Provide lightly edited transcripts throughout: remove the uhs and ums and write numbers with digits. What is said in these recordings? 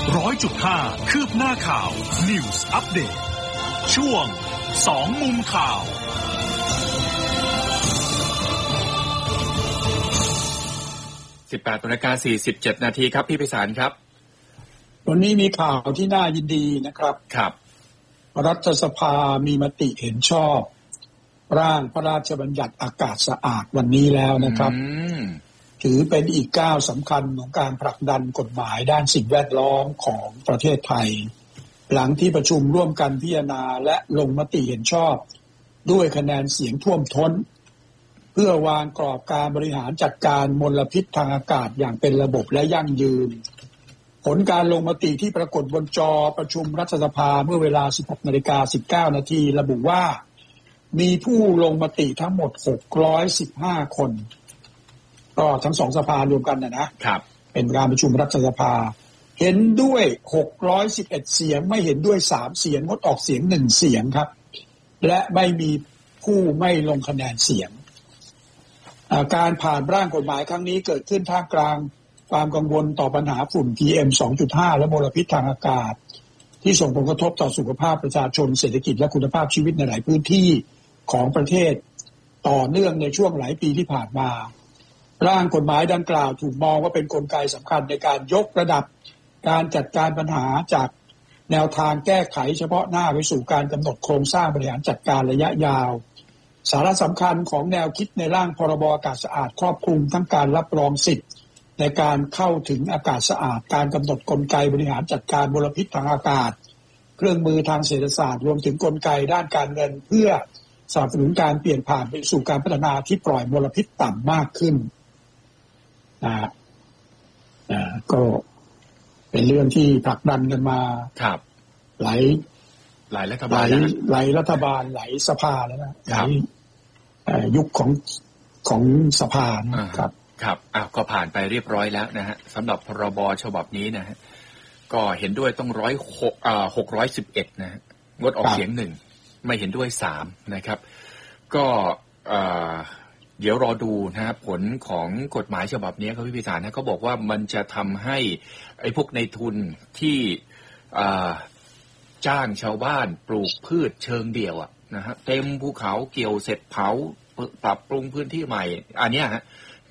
100.5 คืบหน้าข่าว News Update ช่วง2มุมข่าว 18:47 นาทีครับพี่ไพศาลครับวันนี้มีข่าวที่น่ายินดีนะครับครับรัฐสภามีมติเห็นชอบร่างพระราชบัญญัติอากาศสะอาดวันนี้แล้วนะครับถือเป็นอีกก้าวสำคัญของการผลักดันกฎหมายด้านสิ่งแวดล้อมของประเทศไทยหลังที่ประชุมร่วมกันพิจารณาและลงมติเห็นชอบด้วยคะแนนเสียงท่วมท้นเพื่อวางกรอบการบริหารจัดการมลพิษทางอากาศอย่างเป็นระบบและยั่งยืนผลการลงมติที่ปรากฏบนจอประชุมรัฐสภาเมื่อเวลา 16:19 น.ระบุว่ามีผู้ลงมติทั้งหมด615คนก็ทั้งสองสภารวมกันนะครับเป็นการประชุมรัฐสภาเห็นด้วย611เสียงไม่เห็นด้วย3เสียงงดออกเสียง1เสียงครับและไม่มีผู้ไม่ลงคะแนนเสียงการผ่านร่างกฎหมายครั้งนี้เกิดขึ้นท่ามกลางความกังวลต่อปัญหาฝุ่น PM 2.5 และมลพิษทางอากาศที่ส่งผลกระทบต่อสุขภาพประชาชนเศรษฐกิจและคุณภาพชีวิตในหลายพื้นที่ของประเทศต่อเนื่องในช่วงหลายปีที่ผ่านมาร่างกฎหมายดังกล่าวถูกมองว่าเป็นกลไกสำคัญในการยกระดับการจัดการปัญหาจากแนวทางแก้ไขเฉพาะหน้าไปสู่การกำหนดโครงสร้างบริหารจัดการระยะยาวสาระสำคัญของแนวคิดในร่างพรบอากาศสะอาดครอบคลุมทั้งการรับรองสิทธิ์ในการเข้าถึงอากาศสะอาดการกำหนดกลไกบริหารจัดการมลพิษทางอากาศเครื่องมือทางเศรษฐศาสตร์รวมถึงกลไกด้านการเงินเพื่อสนับสนุนการเปลี่ยนผ่านไปสู่การพัฒนาที่ปล่อยมลพิษต่ำมากขึ้นก็เป็นเรื่องที่ผลักดันกันมาหลายรัฐบาลหลายสภาแล้วนะหลายยุคของสภานะครับครับก็ผ่านไปเรียบร้อยแล้วนะฮะสำหรับพรบฉบับนี้นะฮะก็เห็นด้วยต้อง611นะฮะงดออกเสียง1ไม่เห็นด้วย3นะครับก็เดี๋ยวรอดูนะฮะผลของกฎหมายฉบับนี้ครับพี่พิสารนะเขาบอกว่ามันจะทำให้ไอ้พวกในทุนที่จ้างชาวบ้านปลูกพืชเชิงเดี่ยวนะฮะเต็มภูเขาเกี่ยวเสร็จเผาปรับปรุงพื้นที่ใหม่อันเนี้ยฮะ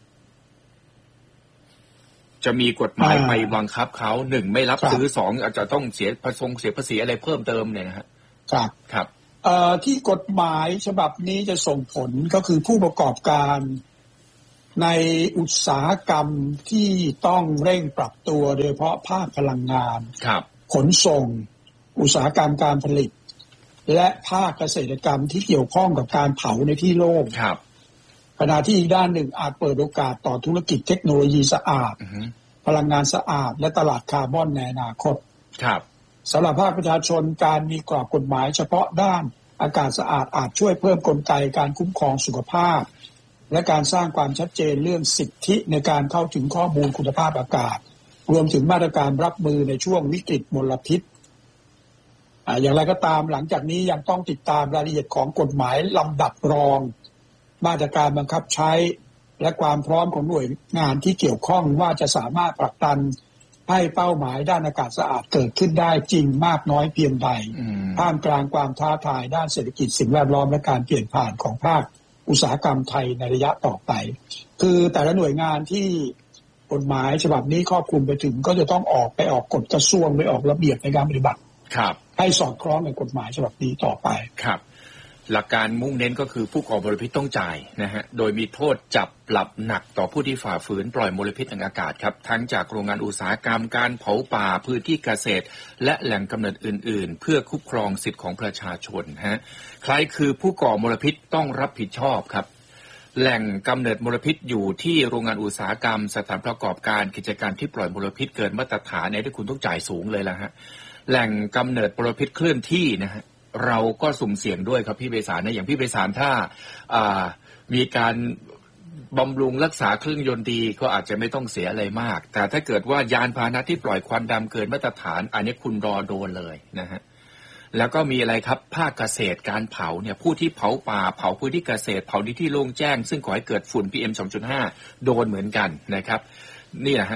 จะมีกฎหมายไปบังคับเขา1ไม่รับซื้อ2อาจจะต้องเสียภาษีอะไรเพิ่มเติมเนี่ยนะฮะครับที่กฎหมายฉบับนี้จะส่งผลก็คือผู้ประกอบการในอุตสาหกรรมที่ต้องเร่งปรับตัวโดยเฉพาะภาคพลังงานขนส่งอุตสาหกรรมการผลิตและภาคเกษตรกรรมที่เกี่ยวข้องกับการเผาในที่โล่งขณะที่อีกด้านหนึ่งอาจเปิดโอกาสต่อธุรกิจเทคโนโลยีสะอาดพลังงานสะอาดและตลาดคาร์บอนในอนาคตสำหรับภาคประชาชนการมีกรอบกฎหมายเฉพาะด้านอากาศสะอาดอาจช่วยเพิ่มกลไกการคุ้มครองสุขภาพและการสร้างความชัดเจนเรื่องสิทธิในการเข้าถึงข้อมูลคุณภาพอากาศรวมถึงมาตรการรับมือในช่วงวิกฤตมลพิษอย่างไรก็ตามหลังจากนี้ยังต้องติดตามรายละเอียดของกฎหมายลำดับรองมาตรการบังคับใช้และความพร้อมของหน่วยงานที่เกี่ยวข้องว่าจะสามารถผลักดันให้เป้าหมายด้านอากาศสะอาดเกิดขึ้นได้จริงมากน้อยเพียงใดท่ามกลางความท้าทายด้านเศรษฐกิจสิ่งแวดล้อมและการเปลี่ยนผ่านของภาคอุตสาหกรรมไทยในระยะต่อไปคือแต่ละหน่วยงานที่กฎหมายฉบับนี้ครอบคลุมไปถึงก็จะต้องออกกฎกระทรวงไปออกระเบียบในการปฏิบัติให้สอดคล้องกับกฎหมายฉบับนี้ต่อไปครับหลักการมุ่งเน้นก็คือผู้ก่อมลพิษต้องจ่ายนะฮะโดยมีโทษจับปรับหนักต่อผู้ที่ฝ่าฝืนปล่อยมลพิษทางอากาศครับทั้งจากโรงงานอุตสาหกรรมการเผาป่าพื้นที่เกษตรและแหล่งกำเนิดอื่นๆเพื่อคุ้มครองสิทธิของประชาชนฮะใครคือผู้ก่อมลพิษต้องรับผิดชอบครับแหล่งกำเนิดมลพิษอยู่ที่โรงงานอุตสาหกรรมสถานประกอบการกิจการที่ปล่อยมลพิษเกินมาตรฐานเนี่ยที่คุณต้องจ่ายสูงเลยล่ะฮะแหล่งกำเนิดมลพิษเคลื่อนที่นะฮะเราก็สุ่มเสี่ยงด้วยครับพี่ไพศาลนะอย่างพี่ไพศาลถ้ามีการบำรุงรักษาเครื่องยนต์ดีก็อาจจะไม่ต้องเสียอะไรมากแต่ถ้าเกิดว่ายานพาหนะที่ปล่อยควันดำเกินมาตรฐานอันนี้คุณรอโดนเลยนะฮะแล้วก็มีอะไรครับภาคเกษตรการเผาเนี่ยผู้ที่เผาป่าเผาพื้นที่เกษตรเผาที่โล่งแจ้งซึ่งก่อให้เกิดฝุ่น PM 2.5 โดนเหมือนกันนะครับนี่แหละฮะ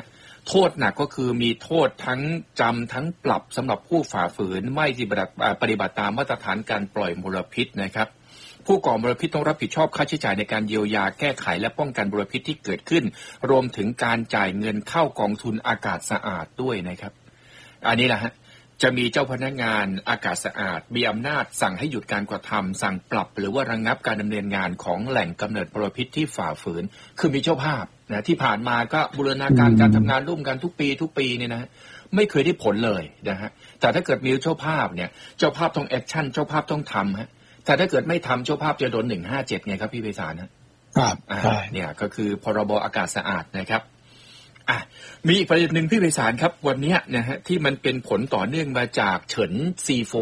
โทษหนักก็คือมีโทษทั้งจำทั้งปรับสำหรับผู้ฝ่าฝืนไม่ปฏิบัติตามมาตรฐานการปล่อยมลพิษนะครับผู้ก่อมลพิษต้องรับผิดชอบค่าใช้จ่ายในการเยียวยาแก้ไขและป้องกันมลพิษที่เกิดขึ้นรวมถึงการจ่ายเงินเข้ากองทุนอากาศสะอาดด้วยนะครับอันนี้แหละฮะจะมีเจ้าพนักงานอากาศสะอาดมีอำนาจสั่งให้หยุดการกระทำสั่งปรับหรือว่าระงับการดำเนินงานของแหล่งกำเนิดมลพิษที่ฝ่าฝืนคือมีเจ้าภาพนะที่ผ่านมาก็บูรณาการการทำงานร่วมกันทุกปีเนี่ยนะไม่เคยได้ผลเลยนะฮะแต่ถ้าเกิดมีเจ้าภาพเนี่ยเจ้าภาพต้องแอคชั่นเจ้าภาพต้องทำฮะแต่ถ้าเกิดไม่ทำเจ้าภาพจะโดน157ไงครับพี่ไพศาลนะครับเนี่ยก็คือพรบอากาศสะอาดนะครับมีอีกประเด็นหนึ่งพี่ไพศาลครับวันนี้นะฮะที่มันเป็นผลต่อเนื่องมาจากเฉินซีโฟ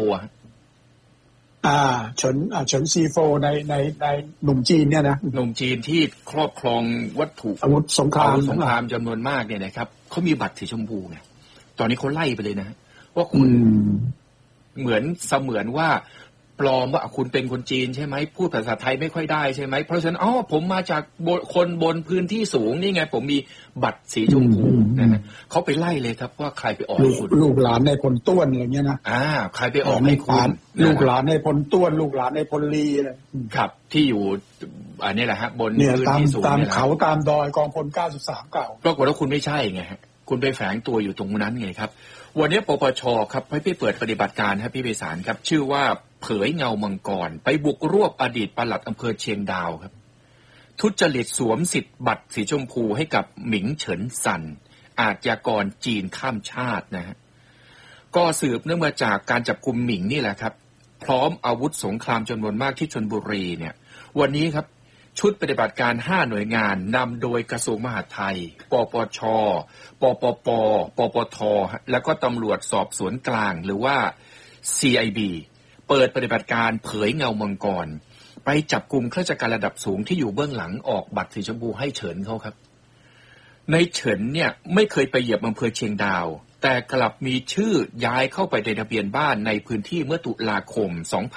เฉินซีโฟในหนุ่มจีนเนี่ยนะหนุ่มจีนที่ครอบครองวัตถุอาวุธสงครามจำนวนมากเนี่ยนะครับเขามีบัตรสีชมพูไงตอนนี้เขาไล่ไปเลยนะว่าคุณเหมือนว่าปลอมว่าคุณเป็นคนจีนใช่ไหมพูดภาษาไทยไม่ค่อยได้ใช่ไหมเพราะฉะนั้นผมมาจากคนบนพื้นที่สูงนี่ไงผมมีบัตรสีชมพูนะฮะเขาไปไล่เลยครับว่าใครไปออกคุณลูกหลานในพลต้วนอะไรเงี้ยนะใครไปออกให้คุณลูกหลานในพลต้วนลูกหลานในพลลีอะไรครับที่อยู่อันนี้แหละฮะบนพื้นที่สูงตามเขาตามดอยกองพล93เก่าปรากฏว่าคุณไม่ใช่ไงฮะคุณไปแฝงตัวอยู่ตรงนั้นไงครับวันนี้ปปชครับให้ไปเปิดปฏิบัติการครับพี่ไพศาลครับชื่อว่าเผยเงามังกรไปบุกรวบอดีตปลัดอำเภอเชียงดาวครับทุจริตสวมสิทธิ์บัตรสีชมพูให้กับหมิงเฉินซันอาชญากรจีนข้ามชาตินะฮะก็สืบเนื่องมาจากการจับกุมหมิงนี่แหละครับพร้อมอาวุธสงครามจำนวนมากที่ชลบุรีเนี่ยวันนี้ครับชุดปฏิบัติการ5หน่วยงานนำโดยกระทรวงมหาดไทยปปชปปปปปทแล้วก็ตำรวจสอบสวนกลางหรือว่า CIB เปิดปฏิบัติการเผยเงามังกรไปจับกลุ่มข้าราชการระดับสูงที่อยู่เบื้องหลังออกบัตรสีชมพูให้เฉินเขาครับในเฉินเนี่ยไม่เคยไปเหยียบอำเภอเชียงดาวแต่กลับมีชื่อย้ายเข้าไปในทะเบียนบ้านในพื้นที่เมื่อตุลาคม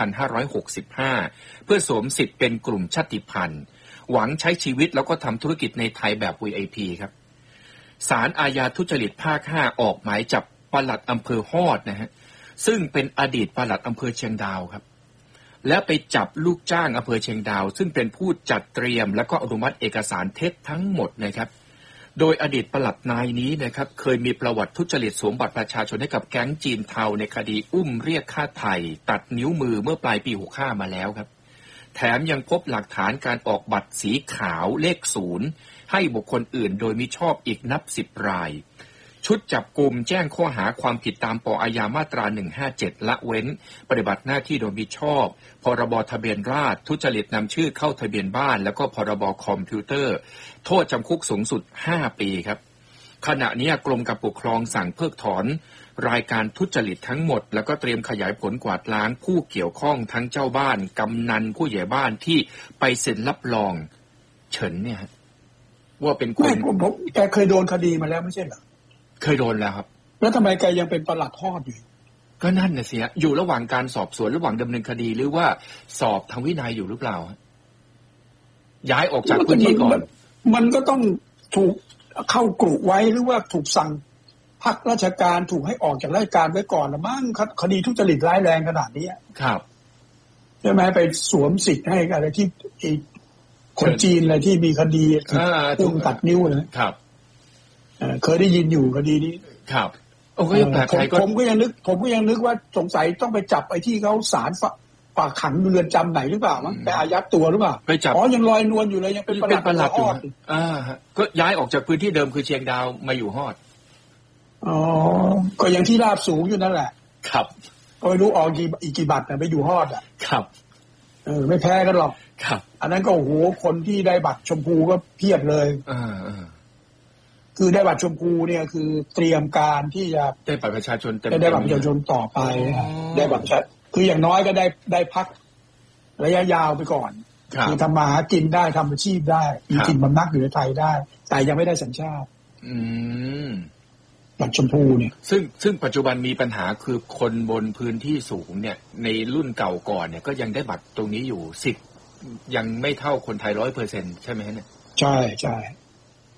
2565 เพื่อสวมสิทธิ์เป็นกลุ่มชาติพันธุ์หวังใช้ชีวิตแล้วก็ทำธุรกิจในไทยแบบ VIP ครับศาลอาญาทุจริตภาค 5 ออกหมายจับปลัดอำเภอฮอดนะฮะซึ่งเป็นอดีตปลัดอำเภอเชียงดาวครับและไปจับลูกจ้างอำเภอเชียงดาวซึ่งเป็นผู้จัดเตรียมและก็อนุมัติเอกสารเท็จทั้งหมดนะครับโดยอดีตปลัดนายนี้นะครับเคยมีประวัติทุจริตสวมบัตรประชาชนให้กับแก๊งจีนเทาในคดีอุ้มเรียกค่าไถ่ตัดนิ้วมือเมื่อปลายปี 65 มาแล้วครับแถมยังพบหลักฐานการออกบัตรสีขาวเลข0ให้บุคคลอื่นโดยมิชอบอีกนับ10 รายชุดจับกุมแจ้งข้อหาความผิดตามป.อาญามาตรา 157 ละเว้นปฏิบัติหน้าที่โดยมิชอบพรบทะเบียนราษฎร์ทุจริตนำชื่อเข้าทะเบียนบ้านแล้วก็พรบคอมพิวเตอร์โทษจำคุกสูงสุด5 ปีครับขณะนี้กรมการปกครองสั่งเพิกถอนรายการทุจริตทั้งหมดแล้วก็เตรียมขยายผลกวาดล้างผู้เกี่ยวข้องทั้งเจ้าบ้านกำนันผู้ใหญ่บ้านที่ไปเซ็นรับรองเฉินเนี่ยว่าเป็นคนแกเคยโดนคดีมาแล้วไม่ใช่เหรอเคยโดนแล้วครับแล้วทำไมแกยังเป็นปลัดฮอดอยู่ก็นั่นน่ะสิอยู่ระหว่างการสอบสวนระหว่างดำเนินคดีหรือว่าสอบทางวินัยอยู่หรือเปล่าย้ายออกจากพื้นที่ก่อนมันก็ต้องถูกเข้ากลุ่มไว้หรือว่าถูกสั่งพักราชการถูกให้ออกจากราชการไว้ก่อนละมั้งคดีทุจริตร้ายแรงขนาดนี้ครับใช่ไหมไปสวมสิทธิ์ให้อะไรที่คนจีนอะไรที่มีคดีอุ้มตัดนิ้วนะครับเคยได้ยินอยู่คดีนี้ครับผมก็ยังนึกว่าสงสัยต้องไปจับไอ้ที่เขาศาลฝากขังเรือนจำไหนหรือเปล่ามั้งไปอายัดตัวหรือเปล่าไปจับยังลอยนวลอยู่เลยยังเป็นปลัดอยู่ก็ย้ายออกจากพื้นที่เดิมคือเชียงดาวมาอยู่ฮอดก็ยังที่ราบสูงอยู่นั่นแหละครับก็ไม่รู้ออกกี่บัตรไปอยู่ฮอดครับไม่แพ้กันหรอกครับอันนั้นก็โอ้โหคนที่ได้บัตรชมพูก็เพียบเลยคือได้บัตรชมพูเนี่ยคือเตรียมการที่จะได้บัตรประชาชนได้บัตรประชาชนต่อไปได้บัตรคืออย่างน้อยก็ได้พักระยะยาวไปก่อนคือทำมาหากินได้ทำอาชีพได้มีกินบำนักอยู่ในไทยได้แต่ยังไม่ได้สัญชาติบัตรชมพูเนี่ยซึ่งปัจจุบันมีปัญหาคือคนบนพื้นที่สูงเนี่ยในรุ่นเก่าก่อนเนี่ยก็ยังได้บัตรตรงนี้อยู่10ยังไม่เท่าคนไทย 100% ใช่ไหมเนี่ยใช่ใช่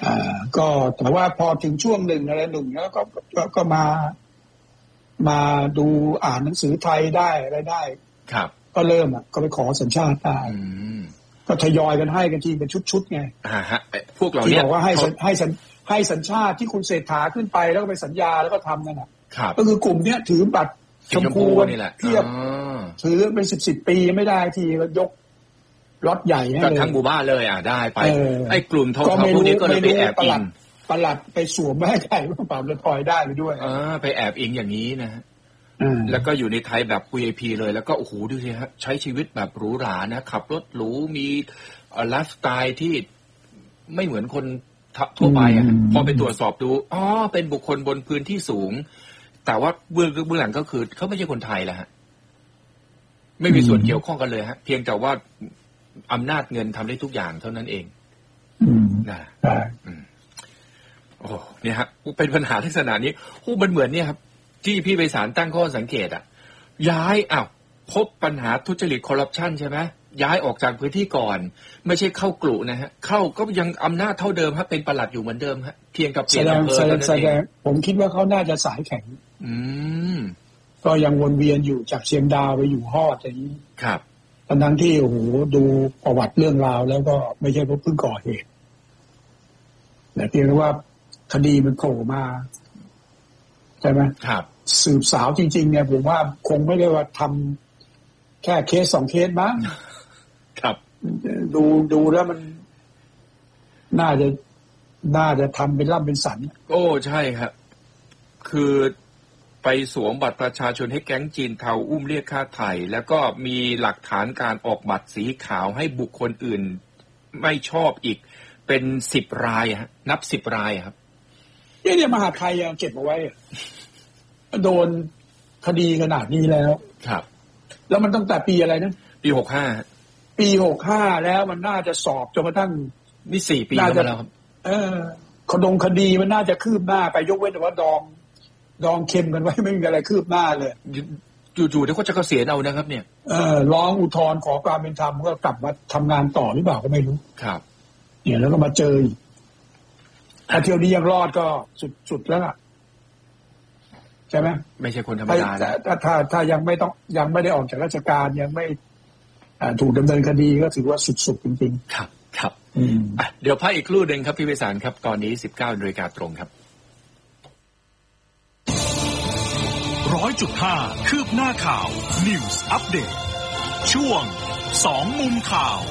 ก็แต่ว่าพอถึงช่วงหนึ่งอะไรหนึ่งแล้วก็มาดูอ่านหนังสือไทยได้อะไรได้ครับก็เริ่มก็ไปขอสัญชาติได้ก็ทยอยกันให้กันทีเป็นชุดๆไงฮะพวกเราเนี่ยบอกว่าให้สัญชาติที่คุณเศรษฐาขึ้นไปแล้วก็ไปสัญญาแล้วก็ทำนั่นแหละก็คือกลุ่มเนี้ยถือบัตรชมพูนี่แหละเทียบถือเป็น10 ปีไม่ได้ทีก็ยกรถใหญ่ให้เลยทั้งหมู่บ้านเลยได้ไปไอ้กลุ่มเท่าๆพวกนี้ก็เลยไปแอบอิงประหลัดไปสวมไม่ให้ใครว่าเปล่าเลยปล่อยได้ไปด้วยไปแอบอิงอย่างนี้นะแล้วก็อยู่ในไทยแบบ VIP เลยแล้วก็โอ้โหดูสิฮะใช้ชีวิตแบบหรูหรานะขับรถหรูมีไลฟ์สไตล์ที่ไม่เหมือนคนทั่วไปพอไปตรวจสอบดูเป็นบุคคลบนพื้นที่สูงแต่ว่าเบื้องหลังก็คือเขาไม่ใช่คนไทยแล้วฮะไม่มีส่วนเกี่ยวข้องกันเลยฮะเพียงแต่ว่าอำนาจเงินทำได้ทุกอย่างเท่านั้นเองนะโอ้เนี่ยฮะเป็นปัญหาลักษณะนี้มันเหมือนเนี่ยครับที่พี่ไพศาลตั้งข้อสังเกตย้ายพบปัญหาทุจริตคอร์รัปชันใช่ไหมย้ายออกจากพื้นที่ก่อนไม่ใช่เข้ากลุ่นะฮะเข้าก็ยังอำนาจเท่าเดิมฮะเป็นปลัดอยู่เหมือนเดิมฮะเพียงกับเปลี่ยนอำเภอเท่านั้นเองผมคิดว่าเขาน่าจะสายแข็งก็ยังวนเวียนอยู่จากเชียงดาวไปอยู่ฮอดอย่างนี้ครับทั้งที่โอ้โหดูประวัติเรื่องราวแล้วก็ไม่ใช่เพิ่งก่อเหตุแต่เพียงแต่ว่าคดีมันโผล่มาใช่ไหมครับสืบสาวจริงๆเนี่ยผมว่าคงไม่ได้ว่าทำแค่เคส2 เคสมั้งครับดูแล้วมันน่าจะทำเป็นล่ำเป็นสันใช่ครับคือไปสวมบัตรประชาชนให้แก๊งจีนเทาอุ้มเรียกค่าไถ่แล้วก็มีหลักฐานการออกบัตรสีขาวให้บุคคลอื่นไม่ชอบอีกเป็น10 รายฮะนับ10 รายครับเนี่ยมหาไทยยังเก็บเอาไว้โดนคดีขนาดนี้แล้วครับแล้วมันตั้งแต่ปีอะไรนะปี65 ปี65แล้วมันน่าจะสอบจนกระทั่งนี่4 ปีแล้วครับคดีมันน่าจะคืบหน้าไปยกเว้นแต่ว่าดองเค็มกันไว้ไม่มีอะไรคืบหน้าเลยจู่ๆเดี๋ยวก็จะเกษียณเอานะครับเนี่ยร้องอุทธรณ์ขอความเป็นธรรมก็กลับมาทำงานต่อหรือเปล่าก็ไม่รู้ครับเนี่ยแล้วก็มาเจอถ้าเที่ยวนี้ยังรอดก็สุดแล้วล่ะใช่ไหมไม่ใช่คนธรรมดาถ้ายังไม่ได้ออกจากราชการยังไม่ถูกดำเนินคดีก็ถือว่าสุดจริงๆครับเดี๋ยวพักอีกครู่นึงครับพี่ไพศาลครับตอนนี้ 19:00 นตรงครับ 100.5 คืบหน้าข่าว News Update ช่วง2 มุมข่าว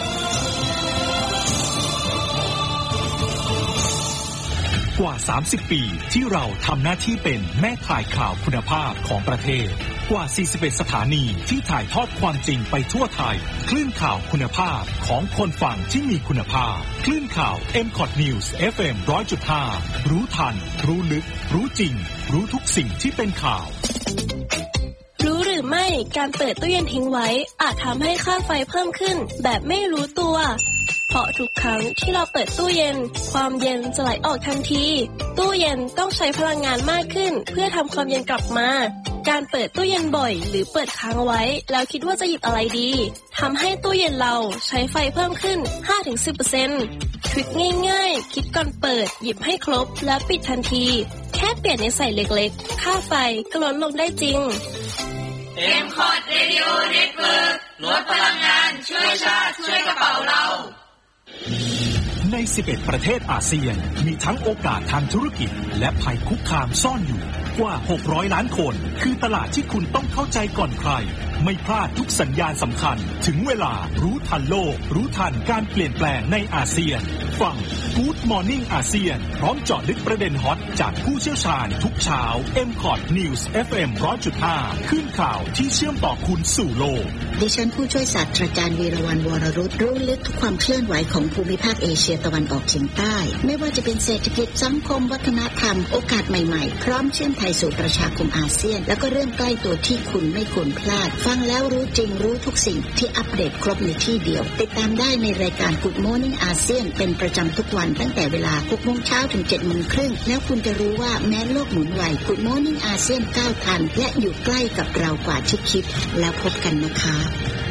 กว่า30 ปีที่เราทำหน้าที่เป็นแม่ข่ายข่าวคุณภาพของประเทศกว่า41 สถานีที่ถ่ายทอดความจริงไปทั่วไทยคลื่นข่าวคุณภาพของคนฟังที่มีคุณภาพคลื่นข่าว MCOT News FM 100.5 รู้ทันรู้ลึกรู้จริงรู้ทุกสิ่งที่เป็นข่าวรู้หรือไม่การเปิดตู้เย็นทิ้งไว้อาจทำให้ค่าไฟเพิ่มขึ้นแบบไม่รู้ตัวเพราะทุกครั้งที่เราเปิดตู้เย็นความเย็นจะไหลออกทันทีตู้เย็นต้องใช้พลังงานมากขึ้นเพื่อทำความเย็นกลับมาการเปิดตู้เย็นบ่อยหรือเปิดค้างไว้แล้วคิดว่าจะหยิบอะไรดีทำให้ตู้เย็นเราใช้ไฟเพิ่มขึ้น 5-10% ทริคง่ายๆคิดก่อนเปิดหยิบให้ครบแล้วปิดทันทีแค่เปลี่ยนนิสัยเล็กๆค่าไฟก็ลดลงได้จริง MCOT Radio Network ลดพลังงานช่วยชาติช่วยกระเป๋าเราใน11 ประเทศอาเซียนมีทั้งโอกาสทางธุรกิจและภัยคุกคามซ่อนอยู่กว่า600 ล้านคนคือตลาดที่คุณต้องเข้าใจก่อนใครไม่พลาดทุกสัญญาณสำคัญถึงเวลารู้ทันโลกรู้ทันการเปลี่ยนแปลงในอาเซียนฟัง Good Morning อาเซียนพร้อมเจาะลึกประเด็นฮอตจากผู้เชี่ยวชาญทุกเช้า MCOT News FM 100.5 ขึ้นข่าวที่เชื่อมต่อคุณสู่โลกดิฉันผู้ช่วยศาสตราจารย์วีรวรรณ วรรุตรู้ลึกทุกความเคลื่อนไหวของภูมิภาคเอเชียตะวันออกเฉียงใต้ไม่ว่าจะเป็นเศรษฐกิจสังคมวัฒนธรรมโอกาสใหม่ๆพร้อมเชื่อมไทยสู่ประชาคมอาเซียนแล้วก็เรื่องใกล้ตัวที่คุณไม่ควรพลาดฟังแล้วรู้จริงรู้ทุกสิ่งที่อัปเดตครบในที่เดียวติดตามได้ในรายการ Good Morning อาเซียนเป็นประจำทุกวันตั้งแต่เวลา 6 โมงเช้าถึง 7 โมงครึ่งแล้วคุณจะรู้ว่าแม้โลกหมุนไว Good Morning อาเซียนก้าวทันและอยู่ใกล้กับเรากว่าที่คิดแล้วพบกันนะคะ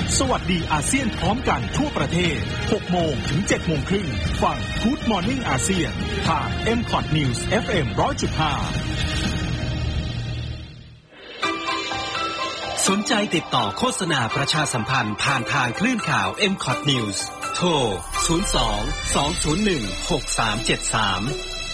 สวัสดีอาเซียนพร้อมกันทั่วประเทศ 6 โมงถึง 7 โมงครึ่งฟัง Good Morning อาเซียนทาง MCOT News FM 100.5 สนใจติดต่อโฆษณาประชาสัมพันธ์ผ่านทางคลื่นข่าว MCOT News โทร 02 201 6373